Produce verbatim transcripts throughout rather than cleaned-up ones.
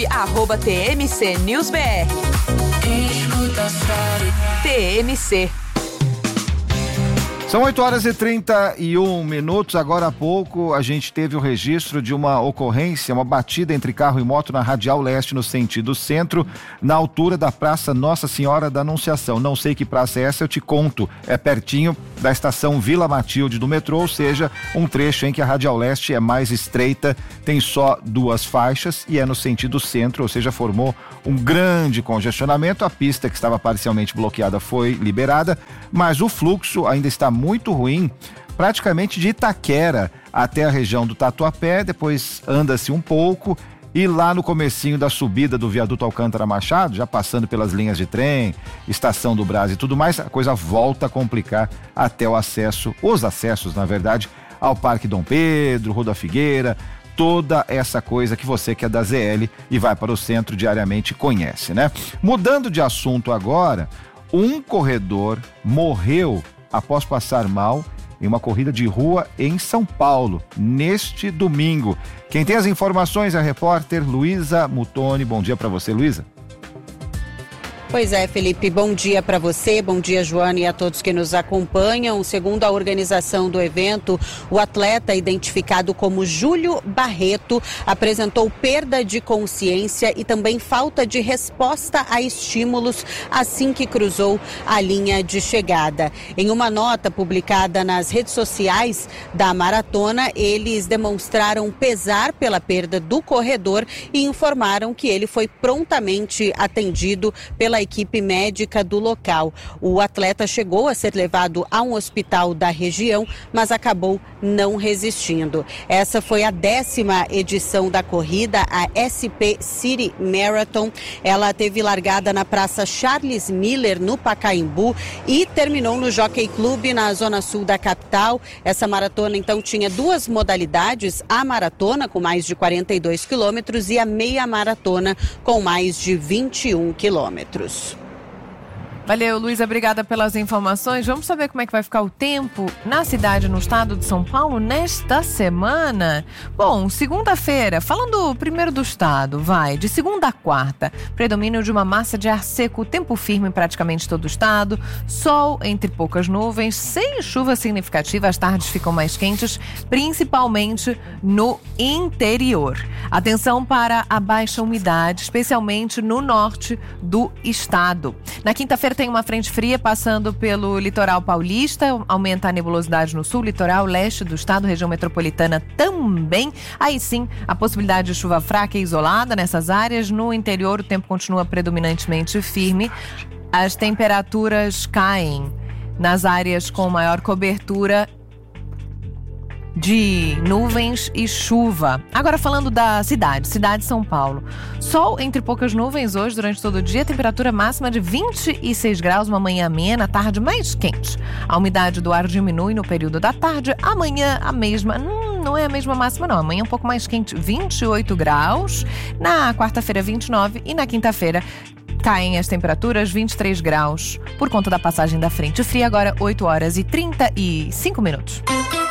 YouTube, arroba T M C News B R. T M C. São oito horas e trinta e um minutos. Agora há pouco a gente teve o registro de uma ocorrência, uma batida entre carro e moto na Radial Leste no sentido centro, na altura da Praça Nossa Senhora da Anunciação. Não sei que praça é essa, eu te conto. É pertinho da estação Vila Matilde do metrô, ou seja, um trecho em que a Radial Leste é mais estreita, tem só duas faixas e é no sentido centro, ou seja, formou um grande congestionamento. A pista que estava parcialmente bloqueada foi liberada, mas o fluxo ainda está muito ruim, praticamente de Itaquera até a região do Tatuapé, depois anda-se um pouco e lá no comecinho da subida do viaduto Alcântara Machado, já passando pelas linhas de trem, estação do Brás e tudo mais, a coisa volta a complicar até o acesso, os acessos na verdade, ao Parque Dom Pedro, Rua da Figueira, toda essa coisa que você que é da Z L e vai para o centro diariamente conhece, né? Mudando de assunto agora, um corredor morreu após passar mal em uma corrida de rua em São Paulo, neste domingo. Quem tem as informações é a repórter Luísa Mutoni. Bom dia para você, Luísa. Pois é, Felipe, bom dia para você, bom dia, Joana, e a todos que nos acompanham. Segundo a organização do evento, o atleta identificado como Júlio Barreto apresentou perda de consciência e também falta de resposta a estímulos assim que cruzou a linha de chegada. Em uma nota publicada nas redes sociais da maratona, eles demonstraram pesar pela perda do corredor e informaram que ele foi prontamente atendido pela equipe médica do local. O atleta chegou a ser levado a um hospital da região, mas acabou não resistindo. Essa foi a décima edição da corrida, a S P City Marathon. Ela teve largada na Praça Charles Miller, no Pacaembu, e terminou no Jockey Club, na zona sul da capital. Essa maratona, então, tinha duas modalidades, a maratona, com mais de quarenta e dois quilômetros, e a meia maratona, com mais de vinte e um quilômetros. Valeu, Luísa, obrigada pelas informações. Vamos saber como é que vai ficar o tempo na cidade, no estado de São Paulo, nesta semana? Bom, segunda-feira, falando primeiro do estado, vai, de segunda a quarta, predomínio de uma massa de ar seco, tempo firme em praticamente todo o estado, sol entre poucas nuvens, sem chuva significativa, as tardes ficam mais quentes, principalmente no interior. Atenção para a baixa umidade, especialmente no norte do estado. Na quinta-feira tem uma frente fria passando pelo litoral paulista, aumenta a nebulosidade no sul, litoral leste do estado, região metropolitana também. Aí sim, a possibilidade de chuva fraca e isolada nessas áreas. No interior, o tempo continua predominantemente firme. As temperaturas caem nas áreas com maior cobertura de nuvens e chuva. Agora falando da cidade, cidade de São Paulo. Sol entre poucas nuvens hoje durante todo o dia, temperatura máxima de vinte e seis graus, uma manhã amena, tarde mais quente. A umidade do ar diminui no período da tarde, amanhã a mesma, hum, não é a mesma máxima não, amanhã um pouco mais quente, vinte e oito graus, na quarta-feira vinte e nove e na quinta-feira caem as temperaturas, vinte e três graus, por conta da passagem da frente fria. Agora oito horas e trinta e cinco minutos.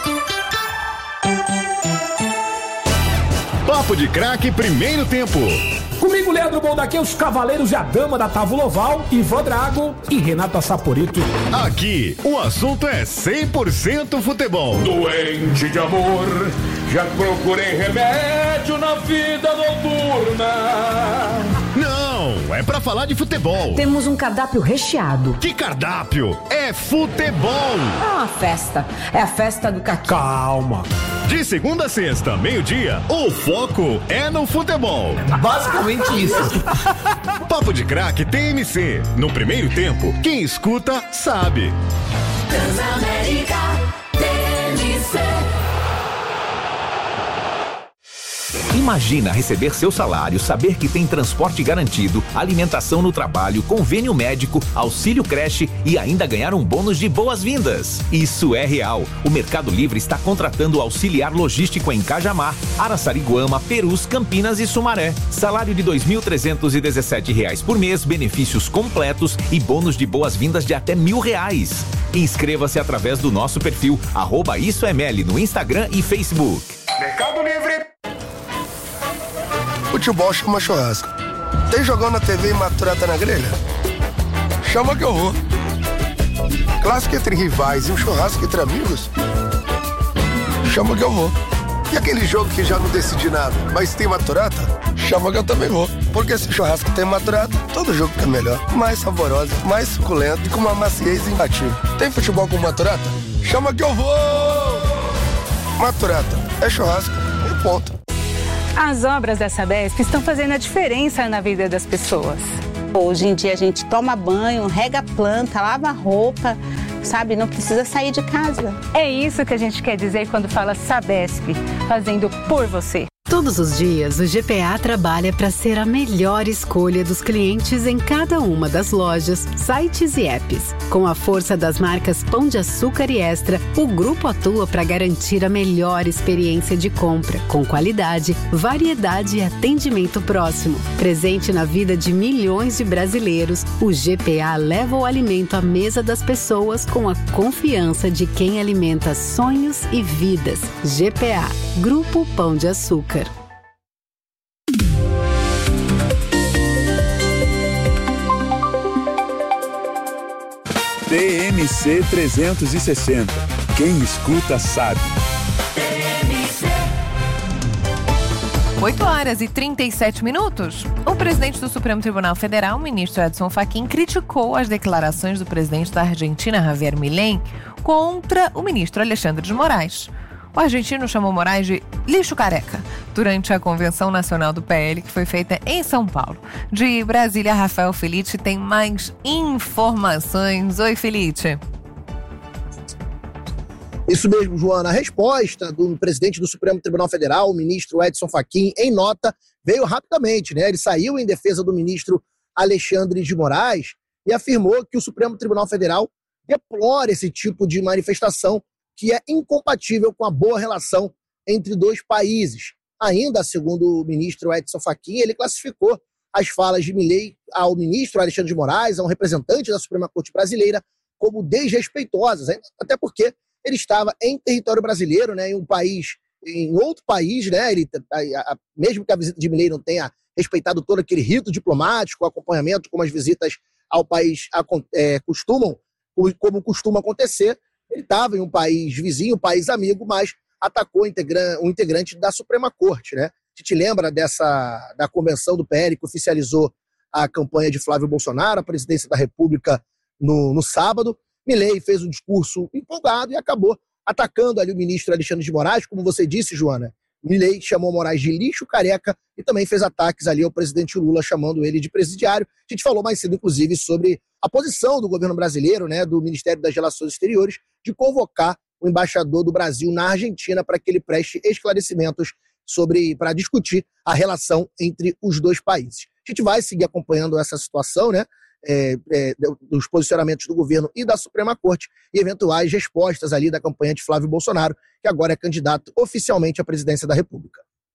Papo de Craque, primeiro tempo. Comigo, Leandro Bondaque, os cavaleiros e a dama da Távola Oval, Ivan Drago e Renata Saporito. Aqui, o assunto é cem por cento futebol. Doente de amor, já procurei remédio na vida noturna. Não, é pra falar de futebol. Temos um cardápio recheado. Que cardápio? É futebol. É uma festa. É a festa do caqui. Calma. De segunda a sexta, meio-dia, o foco é no futebol. Basicamente isso. Papo de Craque T M C. No primeiro tempo, quem escuta sabe. Transamérica T M C. Imagina receber seu salário, saber que tem transporte garantido, alimentação no trabalho, convênio médico, auxílio creche e ainda ganhar um bônus de boas-vindas. Isso é real. O Mercado Livre está contratando auxiliar logístico em Cajamar, Araçariguama, Perus, Campinas e Sumaré. Salário de dois mil trezentos e dezessete reais por mês, benefícios completos e bônus de boas-vindas de até mil reais. Inscreva-se através do nosso perfil arroba IsoML no Instagram e Facebook. Mercado Livre. O futebol chama churrasco. Tem jogão na T V e maturata na grelha? Chama que eu vou. Clássico entre rivais e um churrasco entre amigos? Chama que eu vou. E aquele jogo que já não decidi nada, mas tem maturata? Chama que eu também vou. Porque se churrasco tem maturata, todo jogo fica melhor. Mais saboroso, mais suculento e com uma maciez imbatível. Tem futebol com maturata? Chama que eu vou! Maturata é churrasco e ponto. As obras da Sabesp estão fazendo a diferença na vida das pessoas. Hoje em dia a gente toma banho, rega a planta, lava a roupa, sabe? Não precisa sair de casa. É isso que a gente quer dizer quando fala Sabesp, fazendo por você. Todos os dias, o G P A trabalha para ser a melhor escolha dos clientes em cada uma das lojas, sites e apps. Com a força das marcas Pão de Açúcar e Extra, o grupo atua para garantir a melhor experiência de compra, com qualidade, variedade e atendimento próximo. Presente na vida de milhões de brasileiros, o G P A leva o alimento à mesa das pessoas com a confiança de quem alimenta sonhos e vidas. G P A, Grupo Pão de Açúcar. T M C trezentos e sessenta. Quem escuta sabe. oito horas e trinta e sete minutos. O presidente do Supremo Tribunal Federal, o ministro Edson Fachin, criticou as declarações do presidente da Argentina, Javier Milei, contra o ministro Alexandre de Moraes. O argentino chamou Moraes de lixo careca durante a Convenção Nacional do P L, que foi feita em São Paulo. De Brasília, Rafael Felitti tem mais informações. Oi, Felitti. Isso mesmo, Joana. A resposta do presidente do Supremo Tribunal Federal, o ministro Edson Fachin, em nota, veio rapidamente, né? Ele saiu em defesa do ministro Alexandre de Moraes e afirmou que o Supremo Tribunal Federal deplora esse tipo de manifestação que é incompatível com a boa relação entre dois países. Ainda, segundo o ministro Edson Fachin, ele classificou as falas de Milei ao ministro Alexandre de Moraes, a um representante da Suprema Corte Brasileira, como desrespeitosas, até porque ele estava em território brasileiro, né, em um país, em outro país, né, ele, a, a, mesmo que a visita de Milei não tenha respeitado todo aquele rito diplomático, acompanhamento, como as visitas ao país a, é, costumam, como costuma acontecer, ele estava em um país vizinho, um país amigo, mas atacou um integrante da Suprema Corte, né? A gente lembra dessa, da convenção do P L que oficializou a campanha de Flávio Bolsonaro, a presidência da República, no, no sábado. Milei fez um discurso empolgado e acabou atacando ali o ministro Alexandre de Moraes, como você disse, Joana. Milei chamou Moraes de lixo careca e também fez ataques ali ao presidente Lula, chamando ele de presidiário. A gente falou mais cedo, inclusive, sobre a posição do governo brasileiro, né, do Ministério das Relações Exteriores, de convocar o embaixador do Brasil na Argentina para que ele preste esclarecimentos sobre, para discutir a relação entre os dois países. A gente vai seguir acompanhando essa situação, né, é, é, dos posicionamentos do governo e da Suprema Corte e eventuais respostas ali da campanha de Flávio Bolsonaro, que agora é candidato oficialmente à presidência da República.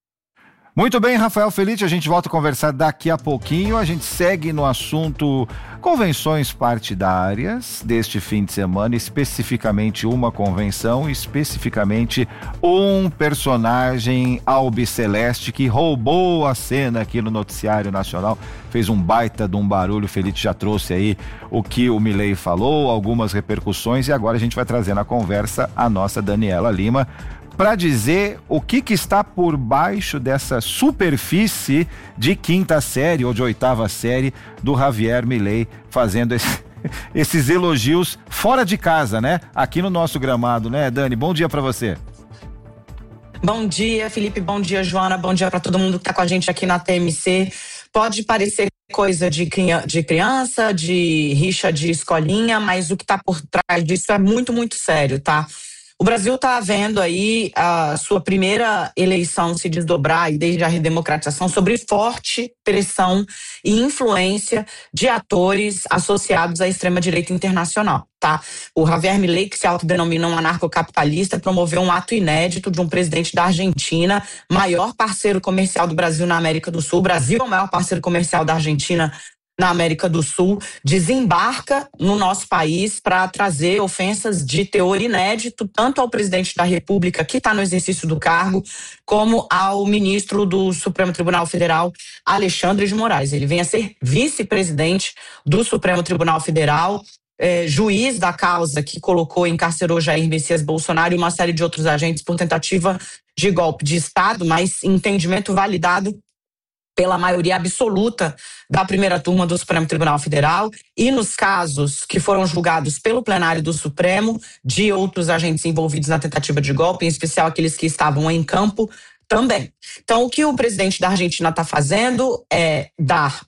Muito bem, Rafael Felitti, a gente volta a conversar daqui a pouquinho. A gente segue no assunto convenções partidárias deste fim de semana, especificamente uma convenção, especificamente um personagem albiceleste que roubou a cena aqui no noticiário nacional, fez um baita de um barulho. O Felitti já trouxe aí o que o Milei falou, algumas repercussões, e agora a gente vai trazer na conversa a nossa Daniela Lima, para dizer o que, que está por baixo dessa superfície de quinta série ou de oitava série do Javier Milei, fazendo esse, esses elogios fora de casa, né? Aqui no nosso gramado, né, Dani? Bom dia para você. Bom dia, Felipe. Bom dia, Joana. Bom dia para todo mundo que está com a gente aqui na T M C. Pode parecer coisa de criança, de rixa de escolinha, mas o que está por trás disso é muito, muito sério, tá? O Brasil está vendo aí a sua primeira eleição se desdobrar e desde a redemocratização sobre forte pressão e influência de atores associados à extrema-direita internacional, tá? O Javier Milei, que se autodenomina um anarcocapitalista, promoveu um ato inédito de um presidente da Argentina, maior parceiro comercial do Brasil na América do Sul. O Brasil é o maior parceiro comercial da Argentina na América do Sul, desembarca no nosso país para trazer ofensas de teor inédito, tanto ao presidente da República, que está no exercício do cargo, como ao ministro do Supremo Tribunal Federal, Alexandre de Moraes. Ele vem a ser vice-presidente do Supremo Tribunal Federal, é, juiz da causa que colocou e encarcerou Jair Messias Bolsonaro e uma série de outros agentes por tentativa de golpe de Estado, mas entendimento validado pela maioria absoluta da primeira turma do Supremo Tribunal Federal, e nos casos que foram julgados pelo plenário do Supremo de outros agentes envolvidos na tentativa de golpe, em especial aqueles que estavam em campo também. Então, o que o presidente da Argentina está fazendo é dar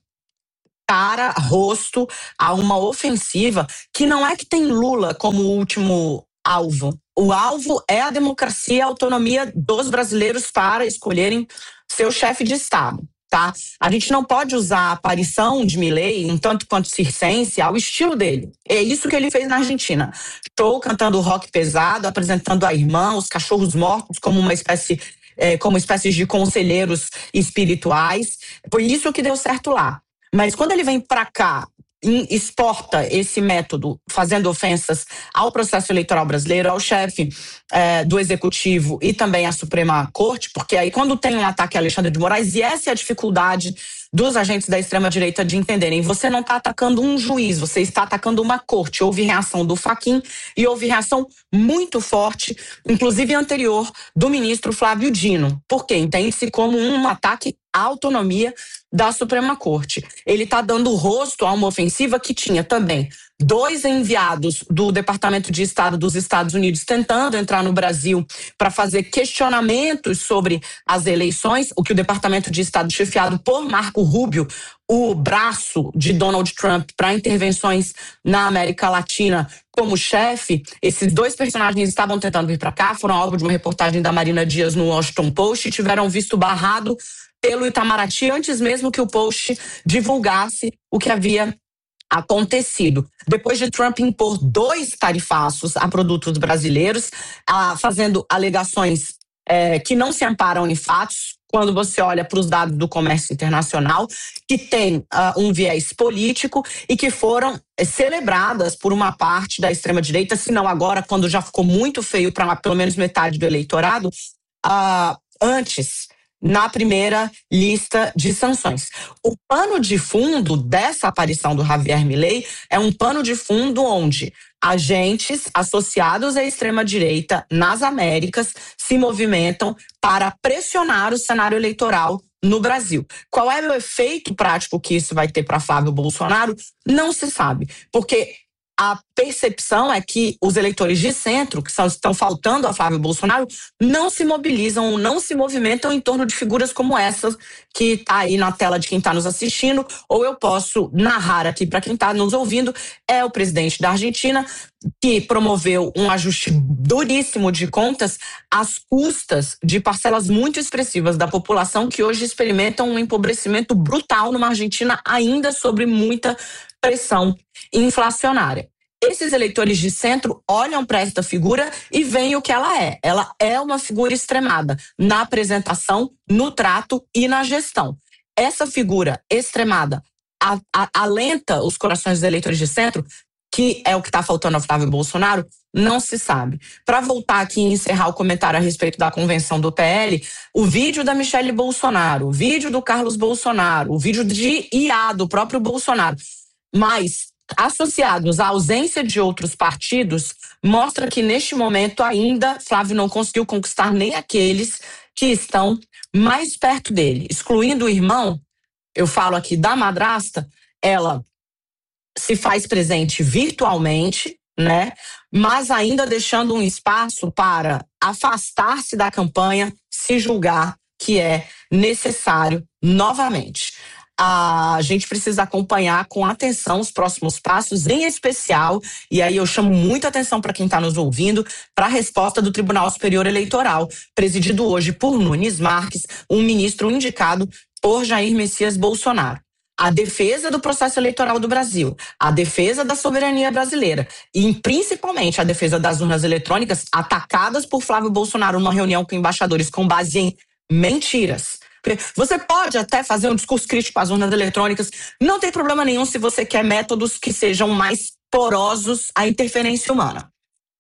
cara, rosto a uma ofensiva que não é que tem Lula como último alvo. O alvo é a democracia e a autonomia dos brasileiros para escolherem seu chefe de Estado. Tá? A gente não pode usar a aparição de Milei, um tanto quanto circense, ao estilo dele. É isso que ele fez na Argentina. Show cantando rock pesado, apresentando a irmã, os cachorros mortos como uma espécie, é, como espécies de conselheiros espirituais. Foi isso que deu certo lá. Mas quando ele vem para cá, exporta esse método, fazendo ofensas ao processo eleitoral brasileiro, ao chefe é, do Executivo e também à Suprema Corte, porque aí quando tem um ataque a Alexandre de Moraes, e essa é a dificuldade dos agentes da extrema-direita de entenderem, você não está atacando um juiz, você está atacando uma corte. Houve reação do Fachin e houve reação muito forte, inclusive anterior, do ministro Flávio Dino, porque entende-se como um ataque à autonomia da Suprema Corte. Ele está dando rosto a uma ofensiva que tinha também dois enviados do Departamento de Estado dos Estados Unidos tentando entrar no Brasil para fazer questionamentos sobre as eleições, o que o Departamento de Estado, chefiado por Marco Rubio, o braço de Donald Trump para intervenções na América Latina como chefe, esses dois personagens estavam tentando vir para cá, foram alvo de uma reportagem da Marina Dias no Washington Post e tiveram visto barrado pelo Itamaraty antes mesmo que o Post divulgasse o que havia acontecido. Depois de Trump impor dois tarifaços a produtos brasileiros, ah, fazendo alegações eh, que não se amparam em fatos, quando você olha para os dados do comércio internacional, que tem ah, um viés político e que foram eh, celebradas por uma parte da extrema-direita, se não agora, quando já ficou muito feio para pelo menos metade do eleitorado, ah, antes na primeira lista de sanções. O pano de fundo dessa aparição do Javier Milei é um pano de fundo onde agentes associados à extrema-direita nas Américas se movimentam para pressionar o cenário eleitoral no Brasil. Qual é o efeito prático que isso vai ter para Flávio Bolsonaro? Não se sabe, porque a percepção é que os eleitores de centro, que são, estão faltando a Flávio Bolsonaro, não se mobilizam, não se movimentam em torno de figuras como essas que está aí na tela de quem está nos assistindo, ou eu posso narrar aqui para quem está nos ouvindo, é o presidente da Argentina, que promoveu um ajuste duríssimo de contas às custas de parcelas muito expressivas da população que hoje experimentam um empobrecimento brutal numa Argentina ainda sob muita pressão inflacionária. Esses eleitores de centro olham para esta figura e veem o que ela é. Ela é uma figura extremada na apresentação, no trato e na gestão. Essa figura extremada a, a, alenta os corações dos eleitores de centro, que é o que está faltando ao Flávio Bolsonaro, não se sabe. Para voltar aqui e encerrar o comentário a respeito da convenção do P L, o vídeo da Michele Bolsonaro, o vídeo do Carlos Bolsonaro, o vídeo de I A do próprio Bolsonaro, mas associados à ausência de outros partidos, mostra que neste momento ainda Flávio não conseguiu conquistar nem aqueles que estão mais perto dele. Excluindo o irmão, eu falo aqui da madrasta, ela se faz presente virtualmente, né? Mas ainda deixando um espaço para afastar-se da campanha, se julgar que é necessário novamente. A gente precisa acompanhar com atenção os próximos passos, em especial, e aí eu chamo muita atenção para quem está nos ouvindo, para a resposta do Tribunal Superior Eleitoral, presidido hoje por Nunes Marques, um ministro indicado por Jair Messias Bolsonaro. A defesa do processo eleitoral do Brasil, a defesa da soberania brasileira e principalmente a defesa das urnas eletrônicas atacadas por Flávio Bolsonaro numa reunião com embaixadores com base em mentiras, Você pode até fazer um discurso crítico às urnas eletrônicas, não tem problema nenhum se você quer métodos que sejam mais porosos à interferência humana.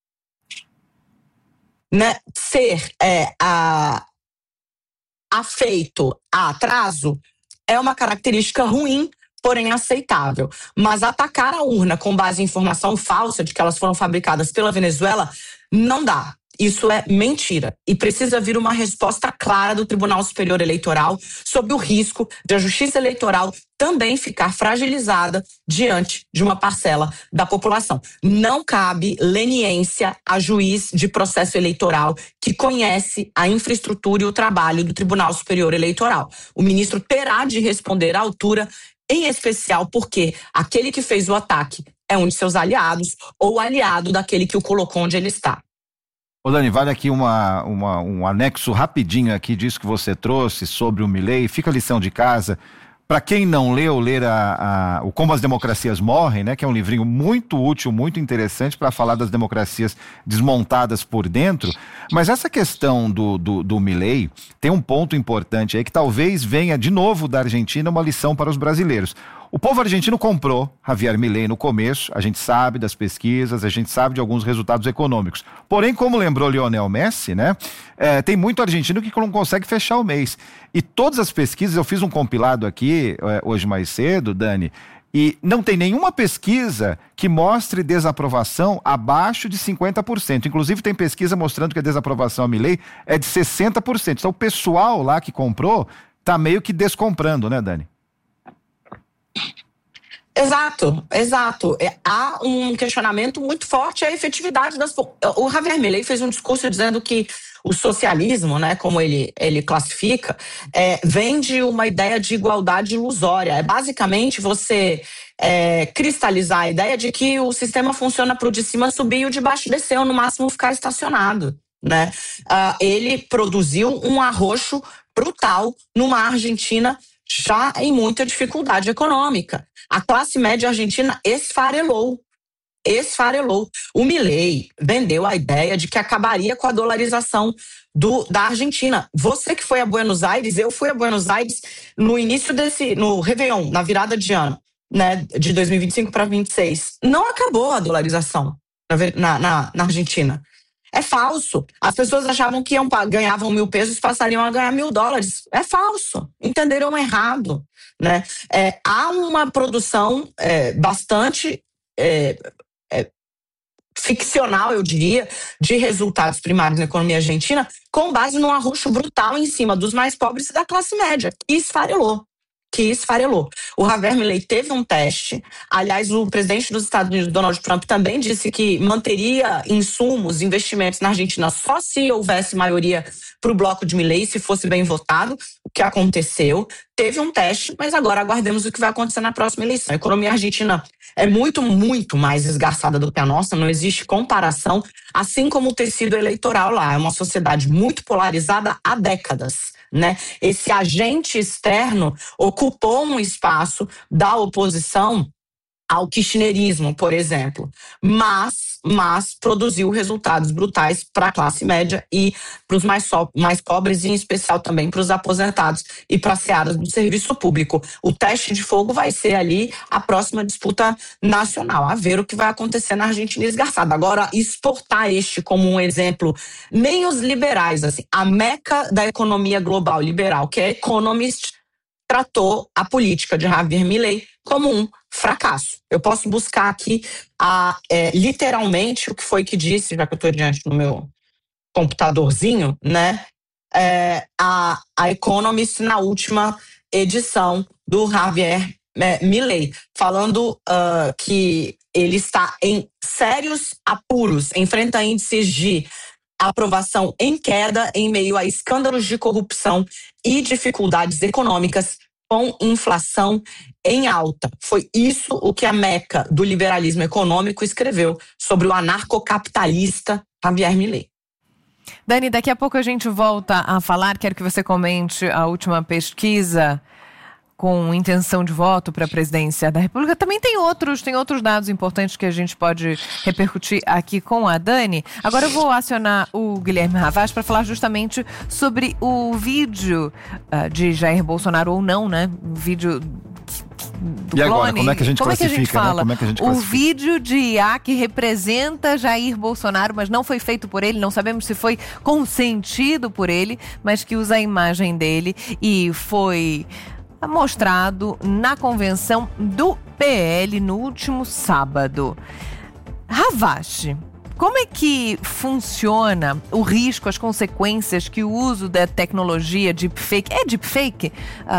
Né? Ser é, a, afeito a atraso é uma característica ruim, porém aceitável. Mas atacar a urna com base em informação falsa de que elas foram fabricadas pela Venezuela não dá. Isso é mentira. E precisa vir uma resposta clara do Tribunal Superior Eleitoral sobre o risco de a justiça eleitoral também ficar fragilizada diante de uma parcela da população. Não cabe leniência a juiz de processo eleitoral que conhece a infraestrutura e o trabalho do Tribunal Superior Eleitoral. O ministro terá de responder à altura, em especial porque aquele que fez o ataque é um de seus aliados ou aliado daquele que o colocou onde ele está. Ô Dani, vale aqui uma, uma, um anexo rapidinho aqui disso que você trouxe sobre o Milei. Fica a lição de casa. Para quem não leu, ler a, a, o Como as Democracias Morrem, né, que é um livrinho muito útil, muito interessante para falar das democracias desmontadas por dentro. Mas essa questão do, do, do Milei tem um ponto importante aí que talvez venha de novo da Argentina uma lição para os brasileiros. O povo argentino comprou Javier Milei no começo, a gente sabe das pesquisas, a gente sabe de alguns resultados econômicos. Porém, como lembrou Lionel Messi, né, é, tem muito argentino que não consegue fechar o mês. E todas as pesquisas, eu fiz um compilado aqui é, hoje mais cedo, Dani, e não tem nenhuma pesquisa que mostre desaprovação abaixo de cinquenta por cento. Inclusive tem pesquisa mostrando que a desaprovação a Milei é de sessenta por cento. Então o pessoal lá que comprou tá meio que descomprando, né, Dani? Exato, exato. É, há um questionamento muito forte à efetividade das... O Javier Milei fez um discurso dizendo que o socialismo, né, como ele, ele classifica, é, vem de uma ideia de igualdade ilusória. É basicamente você é, cristalizar a ideia de que o sistema funciona para o de cima subir e o de baixo descer, ou no máximo ficar estacionado. Né? Uh, ele produziu um arroxo brutal numa Argentina já em muita dificuldade econômica. A classe média argentina esfarelou. Esfarelou. O Milei vendeu a ideia de que acabaria com a dolarização do, da Argentina. Você que foi a Buenos Aires, eu fui a Buenos Aires no início desse, no Réveillon, na virada de ano, né, de dois mil e vinte e cinco para vinte e seis. Não acabou a dolarização na, na, na Argentina. É falso. As pessoas achavam que iam, ganhavam mil pesos e passariam a ganhar mil dólares. É falso. Entenderam errado. Né? É, há uma produção é, bastante é, é, ficcional, eu diria, de resultados primários na economia argentina com base num arroxo brutal em cima dos mais pobres e da classe média. E esfarelou. que esfarelou. O Javier Milei teve um teste. Aliás, o presidente dos Estados Unidos, Donald Trump, também disse que manteria insumos, investimentos na Argentina só se houvesse maioria para o bloco de Milei, se fosse bem votado, o que aconteceu. Teve um teste, mas agora aguardemos o que vai acontecer na próxima eleição. A economia argentina é muito, muito mais esgarçada do que a nossa, não existe comparação, assim como o tecido eleitoral lá. É uma sociedade muito polarizada há décadas. Né? Esse agente externo ocupou um espaço da oposição ao kirchnerismo, por exemplo, mas, mas produziu resultados brutais para a classe média e para os mais, so, mais pobres, e em especial também para os aposentados e para as searas do serviço público. O teste de fogo vai ser ali a próxima disputa nacional, a ver o que vai acontecer na Argentina esgarçada. Agora, exportar este como um exemplo, nem os liberais, assim, a meca da economia global liberal, que é Economist, tratou a política de Javier Milei como um fracasso. Eu posso buscar aqui a, é, literalmente o que foi que disse, já que eu estou diante do meu computadorzinho, né? É, a, a Economist na última edição do Javier é, Milei, falando uh, que ele está em sérios apuros, enfrenta índices de aprovação em queda em meio a escândalos de corrupção e dificuldades econômicas com inflação em alta. Foi isso o que a meca do liberalismo econômico escreveu sobre o anarcocapitalista Javier Milei. Dani, daqui a pouco a gente volta a falar, quero que você comente a última pesquisa. com intenção de voto para a presidência da República. Também tem outros, tem outros dados importantes que a gente pode repercutir aqui com a Dani. Agora eu vou acionar o Guilherme Havas para falar justamente sobre o vídeo uh, de Jair Bolsonaro ou não, né? O vídeo do e agora, clone. como é que a gente como classifica, é que a gente fala? Né? Como é que a gente o classifica? vídeo de I A que representa Jair Bolsonaro, mas não foi feito por ele, não sabemos se foi consentido por ele, mas que usa a imagem dele e foi mostrado na convenção do P L no último sábado. Havas, como é que funciona o risco, as consequências que o uso da tecnologia deepfake, é deepfake,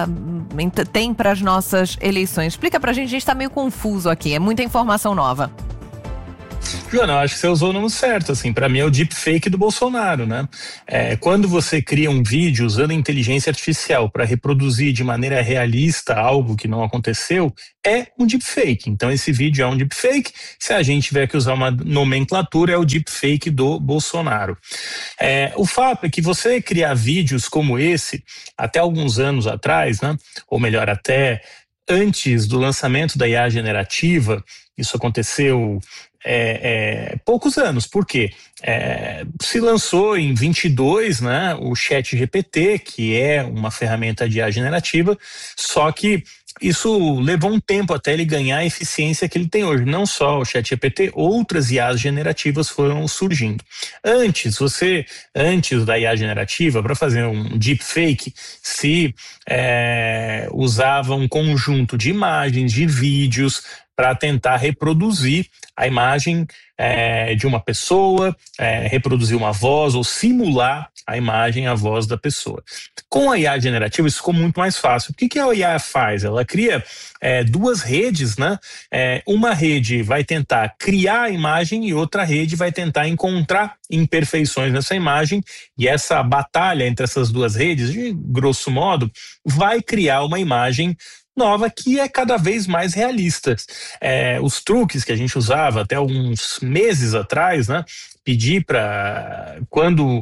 uh, tem para as nossas eleições? Explica pra gente, a gente está meio confuso aqui, é muita informação nova. Joana, eu acho que você usou o nome certo, assim, para mim é o deepfake do Bolsonaro, né? É, quando você cria um vídeo usando inteligência artificial para reproduzir de maneira realista algo que não aconteceu, é um deepfake. Então esse vídeo é um deepfake, se a gente tiver que usar uma nomenclatura, é o deepfake do Bolsonaro. É, o fato é que você criar vídeos como esse, até alguns anos atrás, né? Ou melhor, até antes do lançamento da I A generativa, isso aconteceu É, é, poucos anos, por quê? É, se lançou em vinte e dois, né, o ChatGPT, que é uma ferramenta de I A generativa, só que isso levou um tempo até ele ganhar a eficiência que ele tem hoje. Não só o ChatGPT, outras I As generativas foram surgindo. Antes, você, antes da I A generativa, para fazer um deepfake, se é, usava um conjunto de imagens, de vídeos, para tentar reproduzir a imagem é, de uma pessoa, é, reproduzir uma voz ou simular a imagem, a voz da pessoa. Com a I A generativa isso ficou muito mais fácil. O que, que a I A faz? Ela cria é, duas redes, né? É, uma rede vai tentar criar a imagem e outra rede vai tentar encontrar imperfeições nessa imagem, e essa batalha entre essas duas redes, de grosso modo, vai criar uma imagem nova que é cada vez mais realista. É, os truques que a gente usava até alguns meses atrás, né? Pedir para quando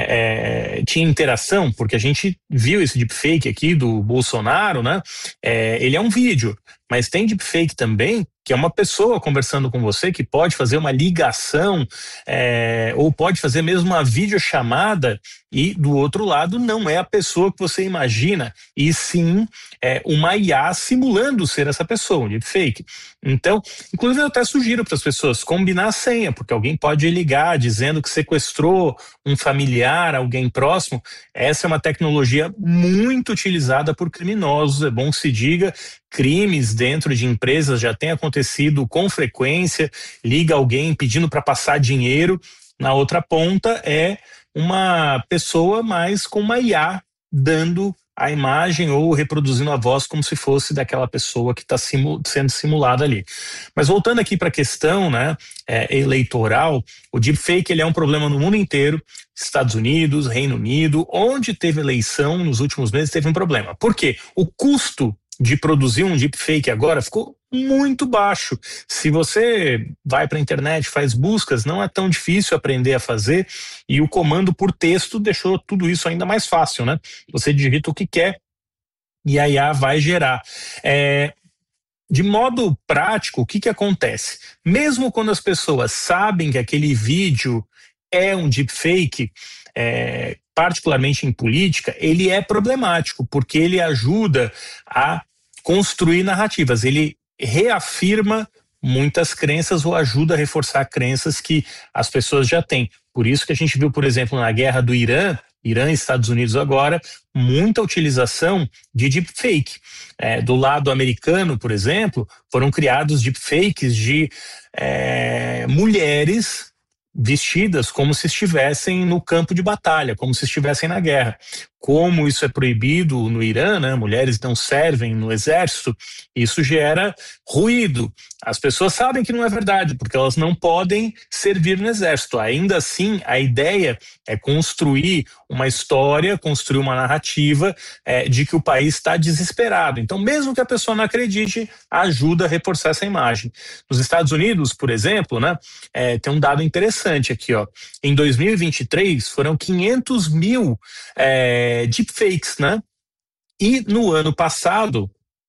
é, tinha interação, porque a gente viu esse deepfake aqui do Bolsonaro, né? É, ele é um vídeo, mas tem deepfake também, que é uma pessoa conversando com você, que pode fazer uma ligação, é, ou pode fazer mesmo uma videochamada, e do outro lado não é a pessoa que você imagina, e sim é, uma I A simulando ser essa pessoa, um deepfake. Então, inclusive eu até sugiro para as pessoas combinar a senha, porque alguém pode ligar dizendo que sequestrou um familiar, alguém próximo. Essa é uma tecnologia muito utilizada por criminosos, é bom que se diga. Crimes dentro de empresas já têm acontecido com frequência, liga alguém pedindo para passar dinheiro, na outra ponta é uma pessoa mais com uma I A dando a imagem ou reproduzindo a voz como se fosse daquela pessoa que está simu- sendo simulada ali. Mas voltando aqui para a questão, né, é, eleitoral, o deepfake ele é um problema no mundo inteiro, Estados Unidos, Reino Unido, onde teve eleição nos últimos meses teve um problema. Por quê? O custo de produzir um deepfake agora ficou muito baixo. Se você vai para a internet, faz buscas, não é tão difícil aprender a fazer, e o comando por texto deixou tudo isso ainda mais fácil, né? Você digita o que quer e a I A vai gerar. É, de modo prático, o que que acontece? Mesmo quando as pessoas sabem que aquele vídeo é um deepfake, é, particularmente em política, ele é problemático, porque ele ajuda a construir narrativas, ele reafirma muitas crenças ou ajuda a reforçar crenças que as pessoas já têm. Por isso que a gente viu, por exemplo, na guerra do Irã, Irã e Estados Unidos agora, muita utilização de deepfake. É, do lado americano, por exemplo, foram criados deepfakes de é, mulheres vestidas como se estivessem no campo de batalha, como se estivessem na guerra. Como isso é proibido no Irã, né? Mulheres não servem no exército, isso gera ruído. As pessoas sabem que não é verdade, porque elas não podem servir no exército. Ainda assim, a ideia é construir uma história, construir uma narrativa é, de que o país está desesperado. Então, mesmo que a pessoa não acredite, ajuda a reforçar essa imagem. Nos Estados Unidos, por exemplo, né, é, tem um dado interessante aqui, ó. Em dois mil e vinte e três, foram quinhentos mil é, deepfakes, né? E no ano passado,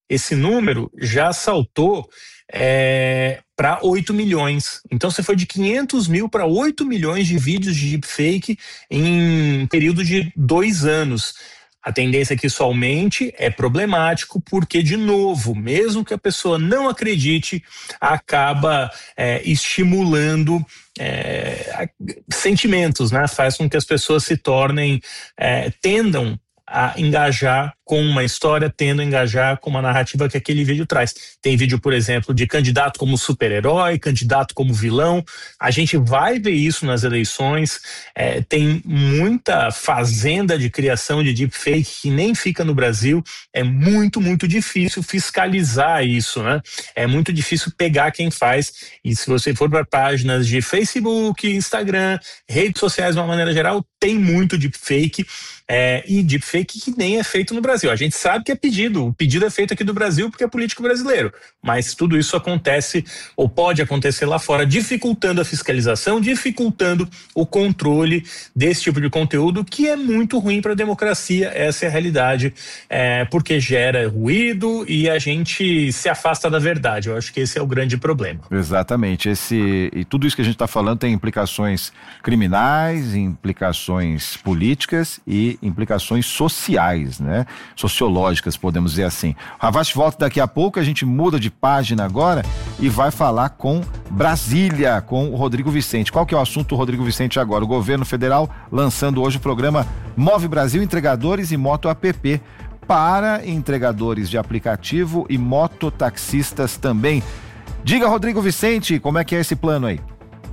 esse número já saltou é, para oito milhões. Então você foi de quinhentos mil para oito milhões de vídeos de deepfake em um período de dois anos. A tendência é que isso aumente, é problemático, porque, de novo, mesmo que a pessoa não acredite, acaba é, estimulando é, sentimentos, né? Faz com que as pessoas se tornem, é, tendam a engajar com uma história, tendo a engajar com uma narrativa que aquele vídeo traz. Tem vídeo, por exemplo, de candidato como super-herói, candidato como vilão. A gente vai ver isso nas eleições. É, tem muita fazenda de criação de deepfake que nem fica no Brasil. É muito, muito difícil fiscalizar isso, né? É muito difícil pegar quem faz. E se você for para páginas de Facebook, Instagram, redes sociais de uma maneira geral, tem muito deepfake. É, e deepfake que nem é feito no Brasil. A gente sabe que é pedido, o pedido é feito aqui do Brasil porque é político brasileiro, mas tudo isso acontece ou pode acontecer lá fora, dificultando a fiscalização, dificultando o controle desse tipo de conteúdo, que é muito ruim para a democracia. Essa é a realidade, é, porque gera ruído e a gente se afasta da verdade. Eu acho que esse é o grande problema. Exatamente, esse, e tudo isso que a gente está falando tem implicações criminais, implicações políticas e implicações sociais, né? Sociológicas, podemos dizer assim. O Havas volta daqui a pouco, a gente muda de página agora e vai falar com Brasília, com o Rodrigo Vicente. Qual que é o assunto, Rodrigo Vicente, agora? O governo federal lançando hoje o programa Move Brasil Entregadores e Moto App para entregadores de aplicativo e mototaxistas também. Diga, Rodrigo Vicente, como é que é esse plano aí?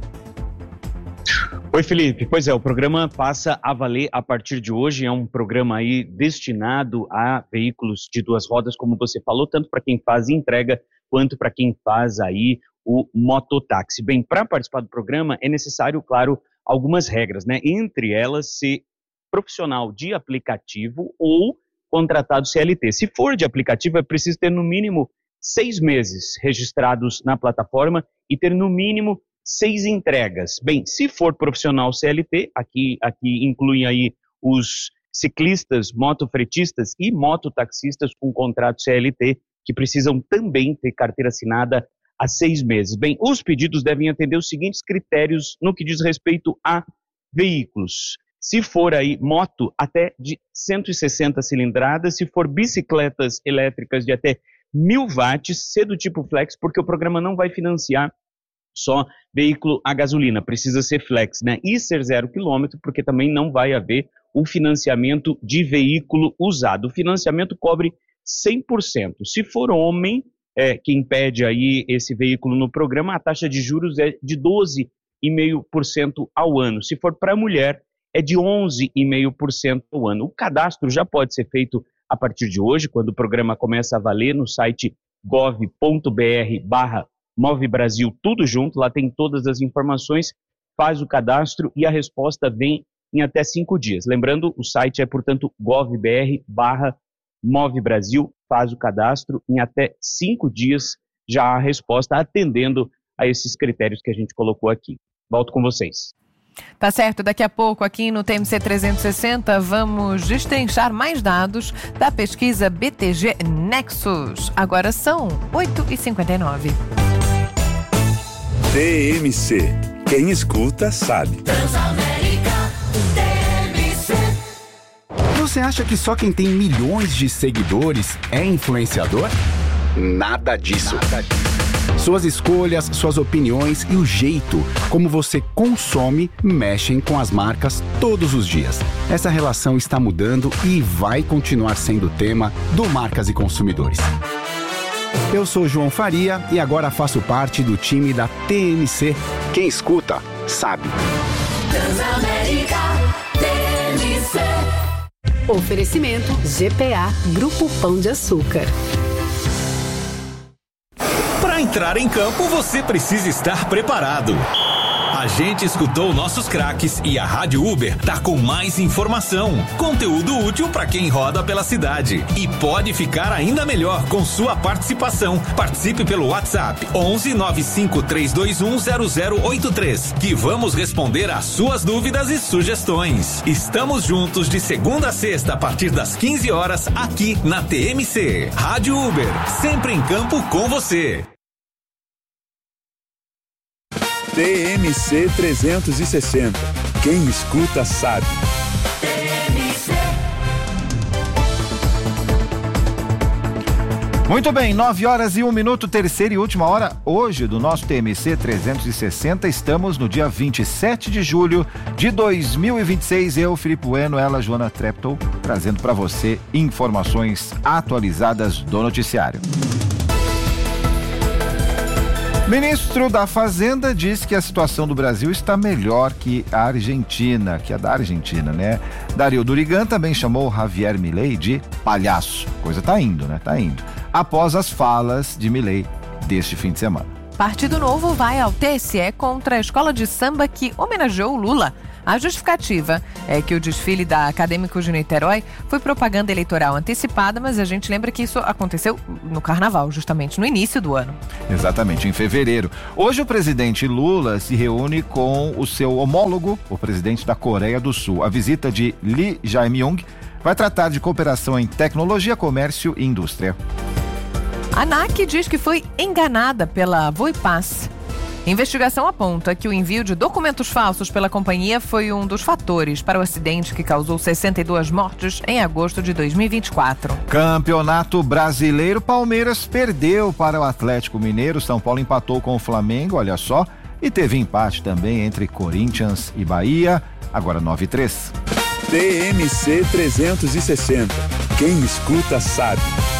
Oi, Felipe. Pois é, o programa passa a valer a partir de hoje. É um programa aí destinado a veículos de duas rodas, como você falou, tanto para quem faz entrega quanto para quem faz aí o mototáxi. Bem, para participar do programa é necessário, claro, algumas regras, né? Entre elas, ser profissional de aplicativo ou contratado C L T. Se for de aplicativo, é preciso ter no mínimo seis meses registrados na plataforma e ter no mínimo seis entregas. Bem, se for profissional C L T, aqui, aqui incluem aí os ciclistas, motofretistas e mototaxistas com contrato C L T, que precisam também ter carteira assinada há seis meses. Bem, os pedidos devem atender os seguintes critérios no que diz respeito a veículos. Se for aí moto, até de cento e sessenta cilindradas, se for bicicletas elétricas de até mil watts, ser do tipo flex, porque o programa não vai financiar só veículo a gasolina, precisa ser flex, né? E ser zero quilômetro, porque também não vai haver o financiamento de veículo usado. O financiamento cobre cem por cento. Se for homem, é, quem pede aí esse veículo no programa, a taxa de juros é de doze vírgula cinco por cento ao ano. Se for para mulher, é de onze vírgula cinco por cento ao ano. O cadastro já pode ser feito a partir de hoje, quando o programa começa a valer, no site gov ponto br barra Move Brasil, tudo junto, lá tem todas as informações, faz o cadastro e a resposta vem em até cinco dias. Lembrando, o site é, portanto, govbr barra Move Brasil, faz o cadastro, em até cinco dias já há a resposta, atendendo a esses critérios que a gente colocou aqui. Volto com vocês. Tá certo, daqui a pouco aqui no T M C trezentos e sessenta vamos destrinchar mais dados da pesquisa B T G Nexus. Agora são oito e cinquenta e nove. T M C. Quem escuta sabe. Você acha que só quem tem milhões de seguidores é influenciador? Nada disso. Nada disso. Suas escolhas, suas opiniões e o jeito como você consome mexem com as marcas todos os dias. Essa relação está mudando e vai continuar sendo tema do Marcas e Consumidores. Eu sou João Faria e agora faço parte do time da T M C. Quem escuta, sabe. Transamérica, T M C. Oferecimento G P A, Grupo Pão de Açúcar. Para entrar em campo, você precisa estar preparado. A gente escutou nossos craques e a Rádio Uber tá com mais informação, conteúdo útil para quem roda pela cidade e pode ficar ainda melhor com sua participação. Participe pelo WhatsApp onze nove cinco três dois um zero zero oito três que vamos responder às suas dúvidas e sugestões. Estamos juntos de segunda a sexta a partir das quinze horas aqui na T M C. Rádio Uber, sempre em campo com você. T M C trezentos e sessenta. Quem escuta sabe. Muito bem, nove horas e um minuto, terceira e última hora hoje do nosso T M C trezentos e sessenta. Estamos no dia vinte e sete de julho de dois mil e vinte e seis. Eu, Filipe Bueno, ela, Joana Treptow, trazendo para você informações atualizadas do noticiário. Ministro da Fazenda diz que a situação do Brasil está melhor que a Argentina, que a da Argentina, né? Dario Durigan também chamou Javier Milei de palhaço. Coisa tá indo, né? Tá indo. Após as falas de Milei deste fim de semana. Partido Novo vai ao T S E contra a escola de samba que homenageou Lula. A justificativa é que o desfile da Acadêmicos de Niterói foi propaganda eleitoral antecipada, mas a gente lembra que isso aconteceu no Carnaval, justamente no início do ano. Exatamente, em fevereiro. Hoje o presidente Lula se reúne com o seu homólogo, o presidente da Coreia do Sul. A visita de Lee Jae-myung vai tratar de cooperação em tecnologia, comércio e indústria. A ANAC diz que foi enganada pela Voipass. Investigação aponta que o envio de documentos falsos pela companhia foi um dos fatores para o acidente que causou sessenta e duas mortes em agosto de dois mil e vinte e quatro. Campeonato Brasileiro, Palmeiras perdeu para o Atlético Mineiro, São Paulo empatou com o Flamengo, olha só, e teve empate também entre Corinthians e Bahia, agora nove a três. T M C trezentos e sessenta. Quem escuta sabe.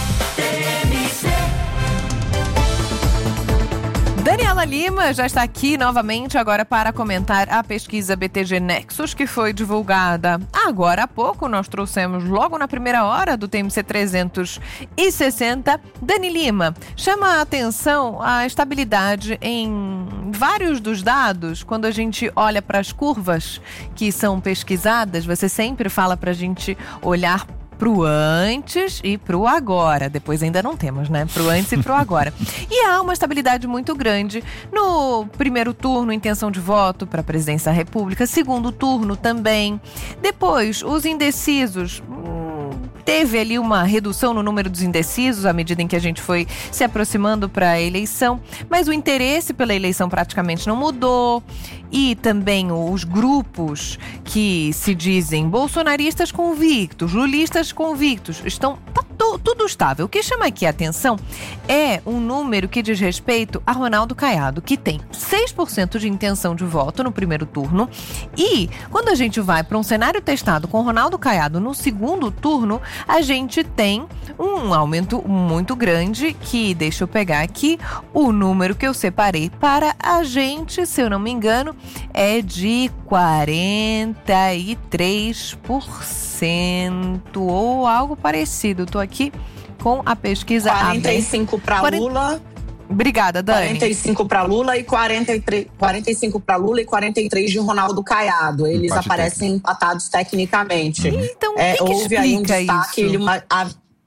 Daniela Lima já está aqui novamente agora para comentar a pesquisa B T G Nexus, que foi divulgada agora há pouco. Nós trouxemos logo na primeira hora do T M C trezentos e sessenta. Dani Lima, chama a atenção a estabilidade em vários dos dados. Quando a gente olha para as curvas que são pesquisadas, você sempre fala para a gente olhar pro antes e pro agora. Depois ainda não temos, né? Pro antes e pro agora. E há uma estabilidade muito grande no primeiro turno, intenção de voto para a presidência da República. Segundo turno também. Depois, os indecisos. Hum, teve ali uma redução no número dos indecisos à medida em que a gente foi se aproximando para a eleição. Mas o interesse pela eleição praticamente não mudou. E também os grupos que se dizem bolsonaristas convictos, lulistas convictos, estão tá tu, tudo estável. O que chama aqui a atenção é um número que diz respeito a Ronaldo Caiado, que tem seis por cento de intenção de voto no primeiro turno. E quando a gente vai para um cenário testado com Ronaldo Caiado no segundo turno, a gente tem um aumento muito grande que, deixa eu pegar aqui, o número que eu separei para a gente, se eu não me engano, é de quarenta e três por cento ou algo parecido. Estou aqui com a pesquisa quarenta e cinco para quarenta... Lula. Obrigada, Dani. quarenta e cinco para Lula e quarenta e três, quarenta e cinco para Lula e quarenta e três de Ronaldo Caiado. Eles Empate aparecem técnico. empatados tecnicamente. Então, é, que que houve aí um destaque, isso? Uma, a,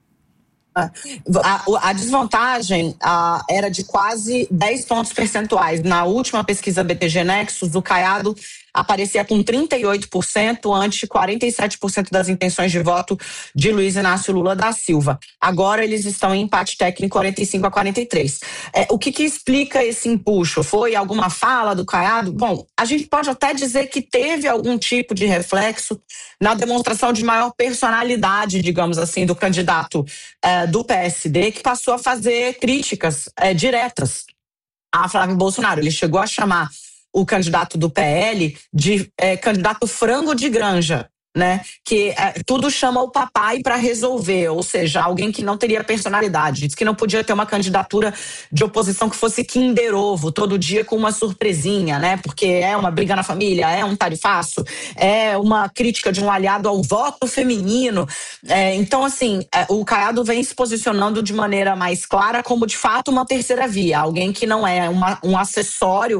A, a desvantagem a, era de quase dez pontos percentuais. Na última pesquisa B T G Nexus, o Caiado aparecia com trinta e oito por cento ante quarenta e sete por cento das intenções de voto de Luiz Inácio Lula da Silva. Agora eles estão em empate técnico quarenta e cinco a quarenta e três. É, o que, que explica esse empuxo? Foi alguma fala do Caiado? Bom, a gente pode até dizer que teve algum tipo de reflexo na demonstração de maior personalidade, digamos assim, do candidato é, do P S D, que passou a fazer críticas é, diretas a Flávio Bolsonaro. Ele chegou a chamar o candidato do P L de é, candidato frango de granja, né? Que é, tudo chama o papai para resolver, ou seja, alguém que não teria personalidade. Diz que não podia ter uma candidatura de oposição que fosse Kinder Ovo, todo dia com uma surpresinha, né? Porque é uma briga na família, é um tarifaço, é uma crítica de um aliado ao voto feminino. É, então, assim, é, o Caiado vem se posicionando de maneira mais clara como, de fato, uma terceira via. Alguém que não é uma, um acessório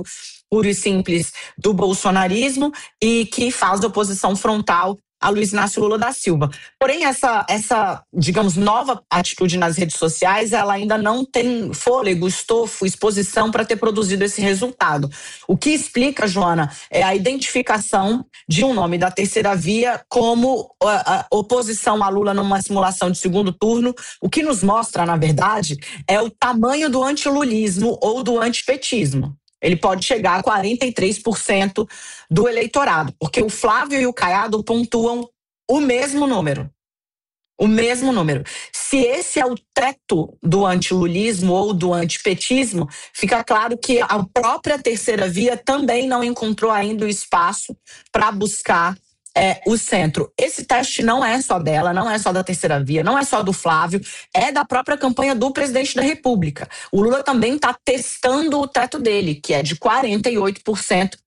puro e simples do bolsonarismo e que faz oposição frontal a Luiz Inácio Lula da Silva. Porém, essa, essa, digamos, nova atitude nas redes sociais, ela ainda não tem fôlego, estofo, exposição para ter produzido esse resultado. O que explica, Joana, é a identificação de um nome da terceira via como a, a oposição a Lula numa simulação de segundo turno. O que nos mostra, na verdade, é o tamanho do antilulismo ou do antipetismo. Ele pode chegar a quarenta e três por cento do eleitorado, porque o Flávio e o Caiado pontuam o mesmo número. O mesmo número. Se esse é o teto do antilulismo ou do antipetismo, fica claro que a própria terceira via também não encontrou ainda o espaço para buscar É, o centro. Esse teste não é só dela, não é só da terceira via, não é só do Flávio, é da própria campanha do presidente da República. O Lula também está testando o teto dele, que é de quarenta e oito por cento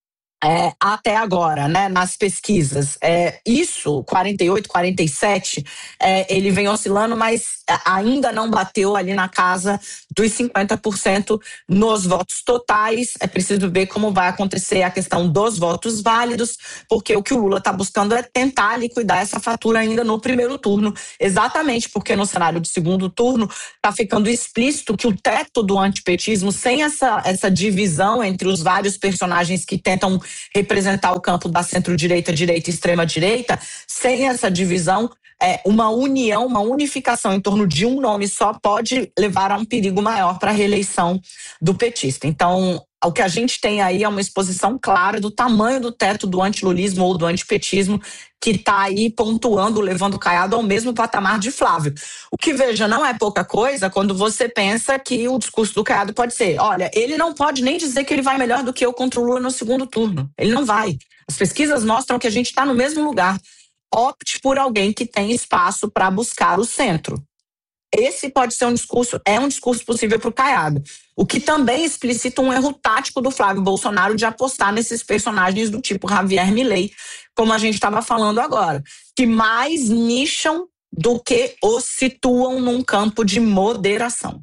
é, até agora, né, nas pesquisas. É, isso, quarenta e oito, quarenta e sete, é, ele vem oscilando, mas ainda não bateu ali na casa dos cinquenta por cento nos votos totais. É preciso ver como vai acontecer a questão dos votos válidos, porque o que o Lula está buscando é tentar liquidar essa fatura ainda no primeiro turno, exatamente porque no cenário de segundo turno está ficando explícito que o teto do antipetismo, sem essa, essa divisão entre os vários personagens que tentam representar o campo da centro-direita, direita e extrema-direita, sem essa divisão, é, uma união, uma unificação em torno de um nome só pode levar a um perigo maior para a reeleição do petista. Então, o que a gente tem aí é uma exposição clara do tamanho do teto do antilulismo ou do antipetismo, que está aí pontuando, levando o Caiado ao mesmo patamar de Flávio. O que, veja, não é pouca coisa quando você pensa que o discurso do Caiado pode ser: olha, ele não pode nem dizer que ele vai melhor do que eu contra o Lula no segundo turno. Ele não vai. As pesquisas mostram que a gente está no mesmo lugar. Opte por alguém que tem espaço para buscar o centro. Esse pode ser um discurso, é um discurso possível para o Caiado. O que também explicita um erro tático do Flávio Bolsonaro de apostar nesses personagens do tipo Javier Milei, como a gente estava falando agora, que mais nicham do que os situam num campo de moderação.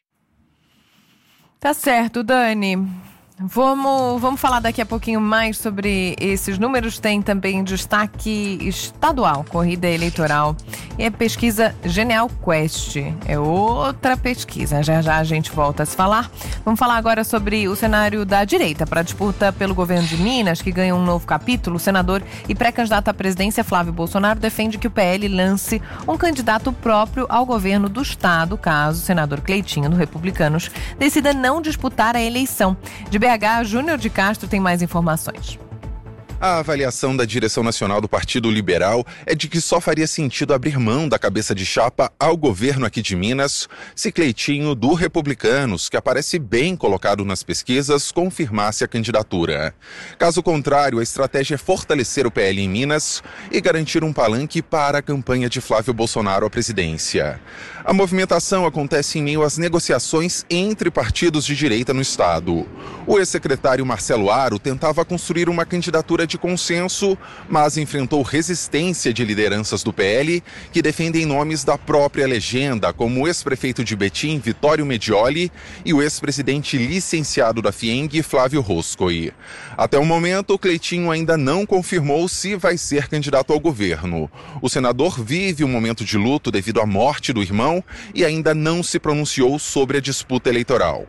Tá certo, Dani. Vamos, vamos falar daqui a pouquinho mais sobre esses números. Tem também destaque estadual, corrida eleitoral. E é pesquisa Genial Quest. É outra pesquisa. Já já a gente volta a se falar. Vamos falar agora sobre o cenário da direita. Para a disputa pelo governo de Minas, que ganha um novo capítulo, o senador e pré-candidato à presidência Flávio Bolsonaro defende que o P L lance um candidato próprio ao governo do estado, caso o senador Cleitinho, do Republicanos, decida não disputar a eleição. De B H, Júnior de Castro tem mais informações. A avaliação da direção nacional do Partido Liberal é de que só faria sentido abrir mão da cabeça de chapa ao governo aqui de Minas se Cleitinho, do Republicanos, que aparece bem colocado nas pesquisas, confirmasse a candidatura. Caso contrário, a estratégia é fortalecer o P L em Minas e garantir um palanque para a campanha de Flávio Bolsonaro à presidência. A movimentação acontece em meio às negociações entre partidos de direita no estado. O ex-secretário Marcelo Aro tentava construir uma candidatura de consenso, mas enfrentou resistência de lideranças do P L que defendem nomes da própria legenda, como o ex-prefeito de Betim, Vitório Medioli, e o ex-presidente licenciado da FIENG, Flávio Roscoe. Até o momento, o Cleitinho ainda não confirmou se vai ser candidato ao governo. O senador vive um momento de luto devido à morte do irmão e ainda não se pronunciou sobre a disputa eleitoral.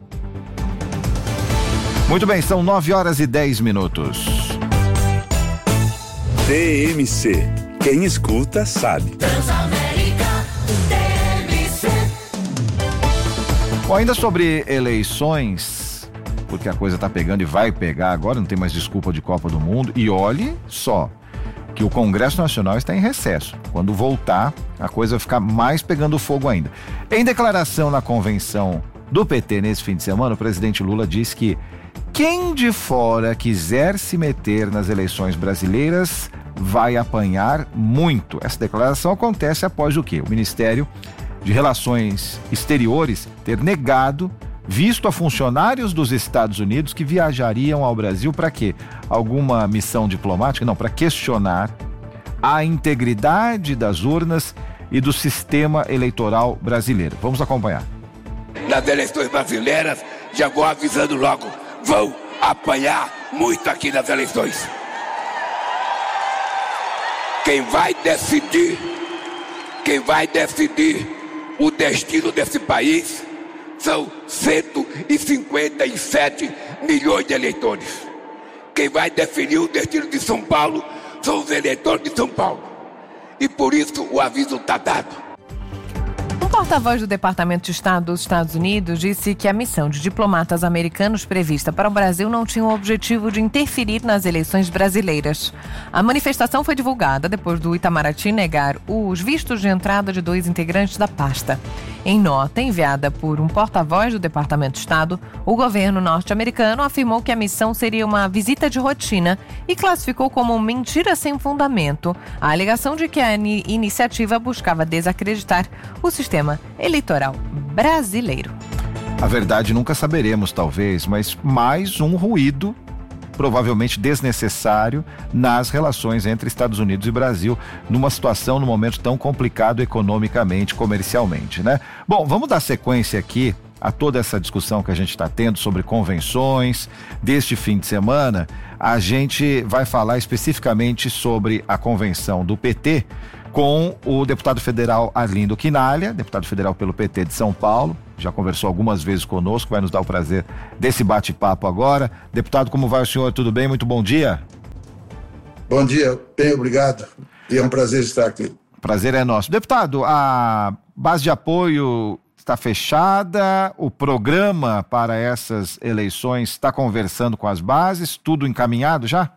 Muito bem, são nove horas e dez minutos. T M C. Quem escuta sabe. Bom, ainda sobre eleições, porque a coisa tá pegando e vai pegar agora, não tem mais desculpa de Copa do Mundo. E olhe só, que o Congresso Nacional está em recesso. Quando voltar, a coisa vai ficar mais pegando fogo ainda. Em declaração na convenção do P T nesse fim de semana, o presidente Lula disse que quem de fora quiser se meter nas eleições brasileiras vai apanhar muito. Essa declaração acontece após o quê? O Ministério de Relações Exteriores ter negado visto a funcionários dos Estados Unidos que viajariam ao Brasil para quê? Alguma missão diplomática? Não, para questionar a integridade das urnas e do sistema eleitoral brasileiro. Vamos acompanhar. Nas eleições brasileiras, já vou avisando logo, vão apanhar muito aqui nas eleições. Quem vai decidir, quem vai decidir o destino desse país são cento e cinquenta e sete milhões de eleitores. Quem vai definir o destino de São Paulo são os eleitores de São Paulo. E por isso o aviso está dado. O porta-voz do Departamento de Estado dos Estados Unidos disse que a missão de diplomatas americanos prevista para o Brasil não tinha o objetivo de interferir nas eleições brasileiras. A manifestação foi divulgada depois do Itamaraty negar os vistos de entrada de dois integrantes da pasta. Em nota enviada por um porta-voz do Departamento de Estado, o governo norte-americano afirmou que a missão seria uma visita de rotina e classificou como mentira sem fundamento a alegação de que a iniciativa buscava desacreditar o sistema eleitoral brasileiro. A verdade nunca saberemos, talvez, mas mais um ruído, provavelmente desnecessário, nas relações entre Estados Unidos e Brasil, numa situação, num momento tão complicado economicamente, comercialmente, né? Bom, vamos dar sequência aqui a toda essa discussão que a gente está tendo sobre convenções deste fim de semana. A gente vai falar especificamente sobre a convenção do P T com o deputado federal Arlindo Quinalha, deputado federal pelo P T de São Paulo, já conversou algumas vezes conosco, vai nos dar o prazer desse bate-papo agora. Deputado, como vai o senhor? Tudo bem? Muito bom dia. Bom dia, bem obrigado, e é um prazer estar aqui. Prazer é nosso. Deputado, a base de apoio está fechada, o programa para essas eleições está conversando com as bases, tudo encaminhado já?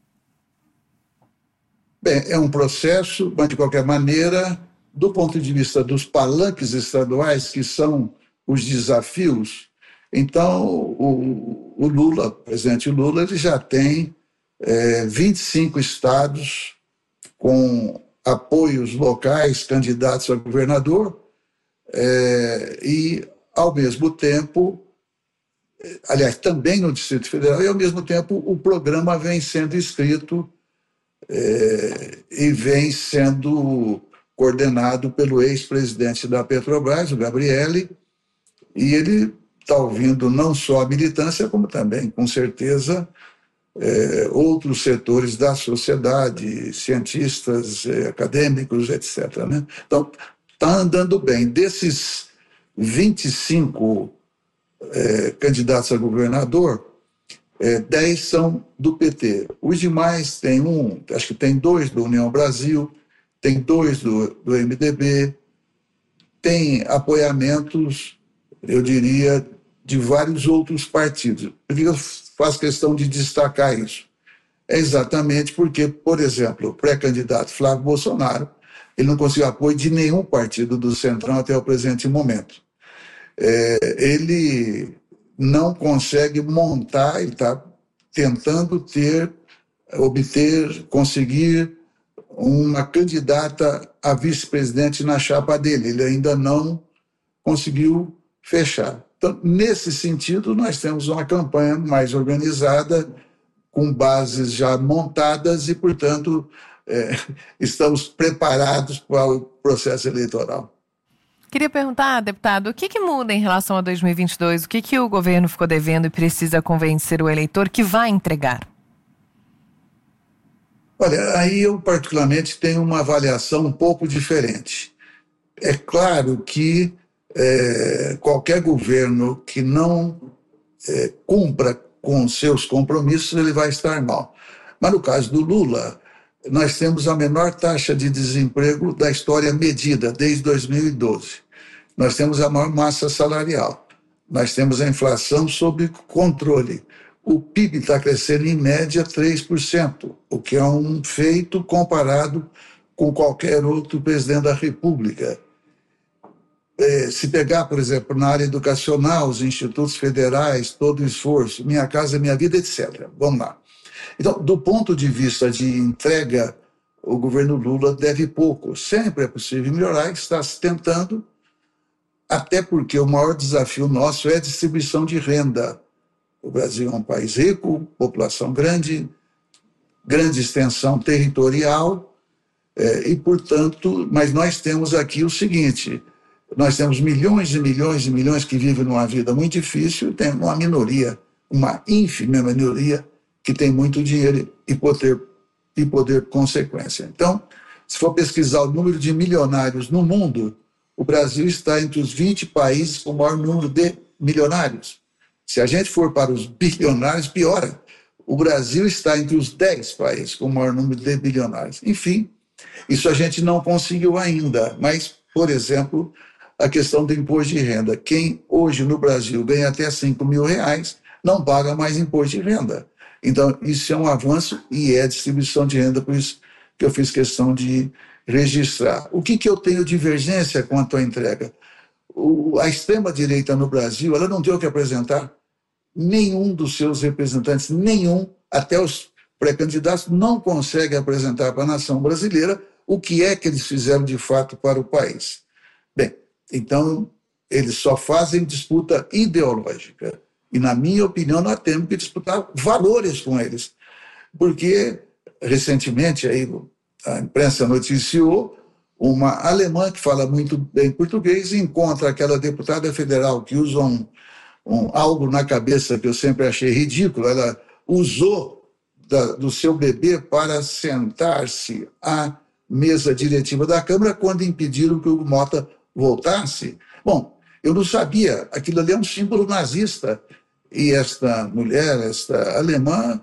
Bem, é um processo, mas de qualquer maneira, do ponto de vista dos palanques estaduais, que são os desafios, então o, o Lula, o presidente Lula, ele já tem é, vinte e cinco estados com apoios locais, candidatos a governador, é, e ao mesmo tempo, aliás, também no Distrito Federal, e ao mesmo tempo o programa vem sendo escrito É, e vem sendo coordenado pelo ex-presidente da Petrobras, o Gabrielli, e ele está ouvindo não só a militância, como também, com certeza, é, outros setores da sociedade, cientistas, é, acadêmicos, etcétera, né? Então, está andando bem. Desses vinte e cinco é, candidatos a governador, É, dez são do P T. Os demais tem um, acho que tem dois do União Brasil, tem dois do, do M D B, tem apoiamentos, eu diria, de vários outros partidos. Por que eu faço questão de destacar isso? É exatamente porque, por exemplo, o pré-candidato Flávio Bolsonaro, ele não conseguiu apoio de nenhum partido do Centrão até o presente momento. É, ele não consegue montar, ele está tentando ter, obter, conseguir uma candidata a vice-presidente na chapa dele. Ele ainda não conseguiu fechar. Então, nesse sentido, nós temos uma campanha mais organizada, com bases já montadas e, portanto, é, estamos preparados para o processo eleitoral. Queria perguntar, deputado, o que, que muda em relação a dois mil e vinte e dois? O que, que o governo ficou devendo e precisa convencer o eleitor que vai entregar? Olha, aí eu particularmente tenho uma avaliação um pouco diferente. É claro que é, qualquer governo que não é, cumpra com seus compromissos, ele vai estar mal. Mas no caso do Lula, nós temos a menor taxa de desemprego da história medida, desde dois mil e doze. Nós temos a maior massa salarial. Nós temos a inflação sob controle. O P I B está crescendo em média três por cento, o que é um feito comparado com qualquer outro presidente da República. É, se pegar, por exemplo, na área educacional, os institutos federais, todo o esforço, Minha Casa Minha Vida, etcétera. Vamos lá. Então, do ponto de vista de entrega, o governo Lula deve pouco. Sempre é possível melhorar, está se tentando, até porque o maior desafio nosso é a distribuição de renda. O Brasil é um país rico, população grande, grande extensão territorial, é, e, portanto, mas nós temos aqui o seguinte, nós temos milhões e milhões e milhões que vivem numa vida muito difícil e temos uma minoria uma ínfima minoria que tem muito dinheiro e poder, e poder consequência. Então, se for pesquisar o número de milionários no mundo, o Brasil está entre os vinte países com o maior número de milionários. Se a gente for para os bilionários, piora. O Brasil está entre os dez países com o maior número de bilionários. Enfim, isso a gente não conseguiu ainda. Mas, por exemplo, a questão do imposto de renda. Quem hoje no Brasil ganha até cinco mil reais não paga mais imposto de renda. Então, isso é um avanço e é distribuição de renda, por isso que eu fiz questão de registrar. O que, que eu tenho divergência quanto à entrega? O, a extrema-direita no Brasil, ela não tem o que apresentar. Nenhum dos seus representantes, nenhum, até os pré-candidatos, não consegue apresentar para a nação brasileira o que é que eles fizeram de fato para o país. Bem, então, eles só fazem disputa ideológica. E, na minha opinião, nós temos que disputar valores com eles. Porque, recentemente, aí, a imprensa noticiou uma alemã que fala muito bem português e encontra aquela deputada federal que usa um, um, algo na cabeça que eu sempre achei ridículo. Ela usou da, do seu bebê para sentar-se à mesa diretiva da Câmara quando impediram que o Mota voltasse. Bom, eu não sabia, aquilo ali é um símbolo nazista. E esta mulher, esta alemã,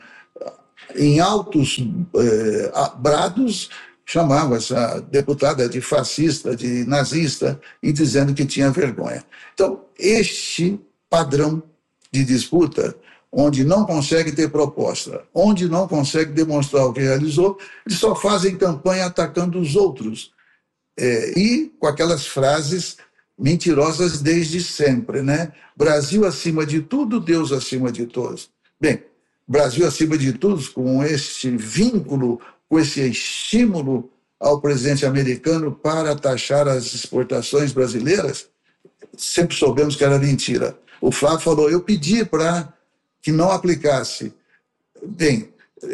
em altos eh, brados, chamava essa deputada de fascista, de nazista, e dizendo que tinha vergonha. Então, este padrão de disputa, onde não consegue ter proposta, onde não consegue demonstrar o que realizou, eles só fazem campanha atacando os outros. É, e com aquelas frases mentirosas desde sempre, né? Brasil acima de tudo, Deus acima de todos. Bem, Brasil acima de tudo, com esse vínculo, com esse estímulo ao presidente americano para taxar as exportações brasileiras, sempre soubemos que era mentira. O Flávio falou, eu pedi para que não aplicasse. Bem,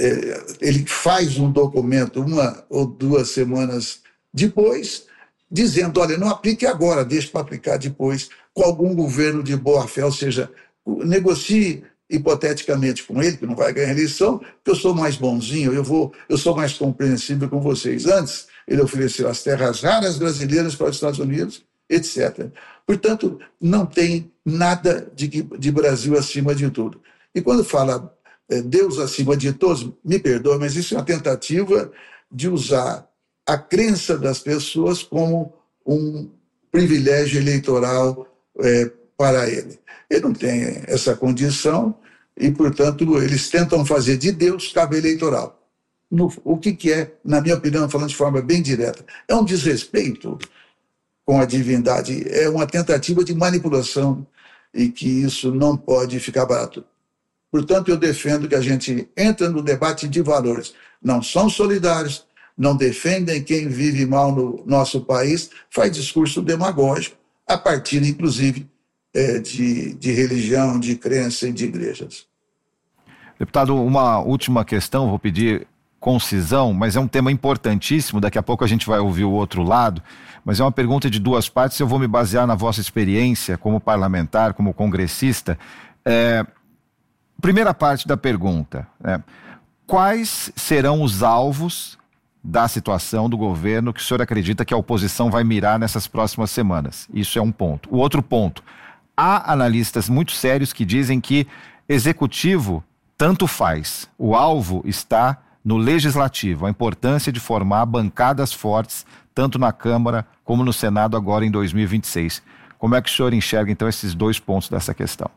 ele faz um documento uma ou duas semanas depois, dizendo, olha, não aplique agora, deixe para aplicar depois, com algum governo de boa-fé, ou seja, negocie hipoteticamente com ele, que não vai ganhar eleição, porque eu sou mais bonzinho, eu, vou, eu sou mais compreensível com vocês. Antes, ele ofereceu as terras raras brasileiras para os Estados Unidos, etcétera. Portanto, não tem nada de, de Brasil acima de tudo. E quando fala é, Deus acima de todos, me perdoe, mas isso é uma tentativa de usar a crença das pessoas como um privilégio eleitoral é, para ele. Ele não tem essa condição e, portanto, eles tentam fazer de Deus cabo eleitoral. No, o que, que é, na minha opinião, falando de forma bem direta, é um desrespeito com a divindade, é uma tentativa de manipulação e que isso não pode ficar barato. Portanto, eu defendo que a gente entre no debate de valores. Não são solidários, não defendem quem vive mal no nosso país, faz discurso demagógico, a partir, inclusive, é, de, de religião, de crença e de igrejas. Deputado, uma última questão, vou pedir concisão, mas é um tema importantíssimo, daqui a pouco a gente vai ouvir o outro lado, mas é uma pergunta de duas partes, eu vou me basear na vossa experiência como parlamentar, como congressista. É, primeira parte da pergunta, é, quais serão os alvos da situação do governo que o senhor acredita que a oposição vai mirar nessas próximas semanas? Isso é um ponto. O outro ponto, há analistas muito sérios que dizem que executivo tanto faz. O alvo está no legislativo, a importância de formar bancadas fortes, tanto na Câmara como no Senado agora em dois mil e vinte e seis. Como é que o senhor enxerga, então, esses dois pontos dessa questão?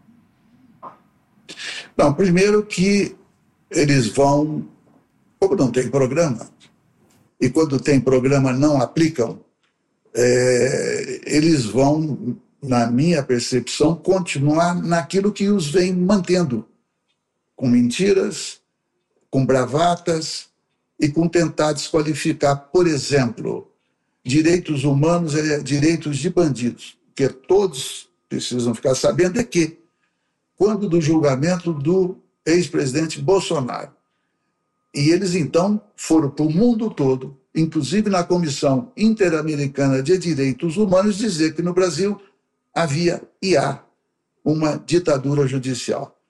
Não, primeiro que eles vão, como não tem programa, e quando tem programa não aplicam, é, eles vão, na minha percepção, continuar naquilo que os vem mantendo, com mentiras, com bravatas e com tentar desqualificar, por exemplo, direitos humanos é direitos de bandidos, porque todos precisam ficar sabendo é que, quando do julgamento do ex-presidente Bolsonaro, e eles, então, foram para o mundo todo, inclusive na Comissão Interamericana de Direitos Humanos, dizer que no Brasil havia e há uma ditadura judicial.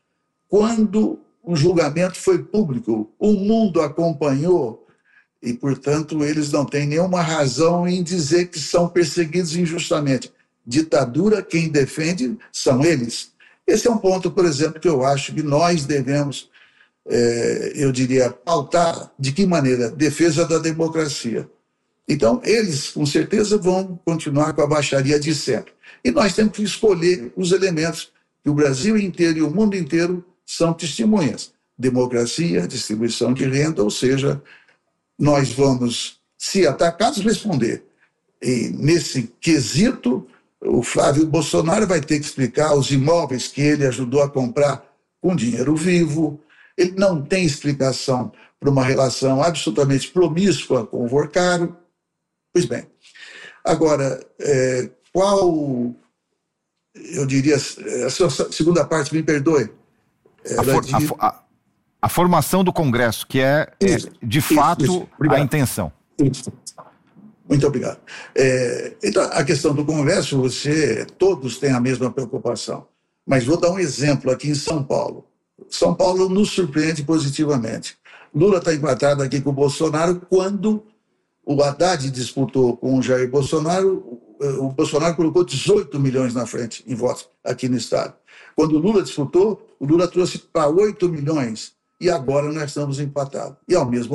quando o julgamento foi público, o mundo acompanhou e, portanto, eles não têm nenhuma razão em dizer que são perseguidos injustamente. Ditadura, quem defende são eles. Esse é um ponto, por exemplo, que eu acho que nós devemos, é, eu diria, pautar. De que maneira? Defesa da democracia. Então, eles, com certeza, vão continuar com a baixaria de sempre. E nós temos que escolher os elementos que o Brasil inteiro e o mundo inteiro são testemunhas. Democracia, distribuição de renda, ou seja, nós vamos, se atacados, responder. E nesse quesito, o Flávio Bolsonaro vai ter que explicar os imóveis que ele ajudou a comprar com dinheiro vivo. Ele não tem explicação para uma relação absolutamente promíscua com o Vorcaro. Pois bem, agora, é, qual, eu diria, a sua segunda parte, me perdoe. A, for, de... a, a, a formação do Congresso, que é, isso, é de isso, fato, isso. a intenção. Isso. Muito obrigado. É, então, a questão do Congresso, você, todos têm a mesma preocupação. Mas vou dar um exemplo aqui em São Paulo. São Paulo nos surpreende positivamente. Lula está empatado aqui com o Bolsonaro quando o Haddad disputou com o Jair Bolsonaro, o Bolsonaro colocou dezoito milhões na frente em votos aqui no estado. Quando o Lula disputou, o Lula trouxe para oito milhões e agora nós estamos empatados. E ao mesmo